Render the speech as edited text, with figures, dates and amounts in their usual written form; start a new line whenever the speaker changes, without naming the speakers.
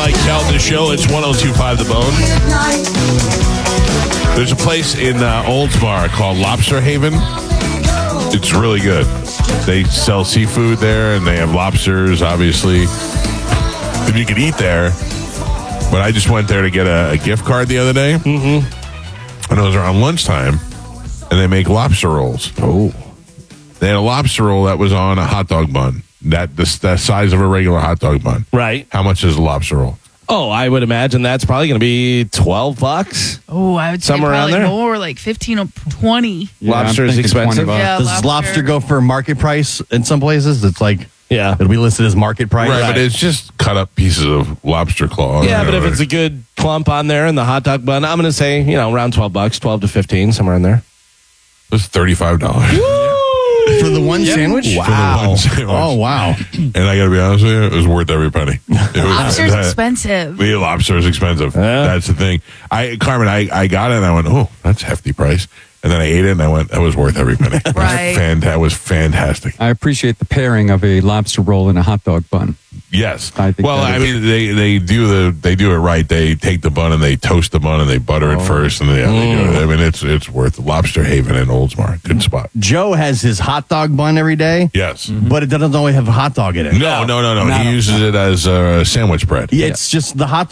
Mike Calta Show. It's 102.5 The Bone. There's a place in Oldsmar called Lobster Haven. It's really good. They sell seafood there, and they have lobsters, obviously. And you can eat there. But I just went there to get a gift card the other day. Mm-hmm. And it was around lunchtime, and they make lobster rolls.
Oh.
They had a lobster roll that was on a hot dog bun. The size of a regular hot dog bun.
Right.
How much is a lobster roll?
Oh, I would imagine that's probably going to be $12.
Oh, I would say
Somewhere around
probably
there?
more, like 15 or 20.
Lobster is
I'm thinking
expensive.
$20.
Yeah,
Does lobster go for market price in some places? It's like,
Yeah.
it'll be listed as market price.
Right, but it's just cut up pieces of lobster claw.
Yeah, but if it's a good clump on there in the hot dog bun, I'm going to say, around $12, 12 to 15, somewhere in there.
It's $35.
For the one sandwich?
For the one sandwich.
Oh, wow.
And I got to be honest with you, it was worth every penny.
Lobster's expensive.
The lobster is expensive.
Yeah.
That's the thing. Carmen, I got it and I went, oh, that's a hefty price. And then I ate it and I went, that was worth every penny.
Right.
That was fantastic.
I appreciate the pairing of a lobster roll and a hot dog bun.
Yes.
I think
Well,
that
I mean, they do it right. They take the bun and they toast the bun and they butter it first, and they do it. I mean, it's worth it. Lobster Haven in Oldsmar, good spot.
Joe has his hot dog bun every day,
Yes.
but it doesn't always have a hot dog in it.
No. He uses it as sandwich bread.
It's just the hot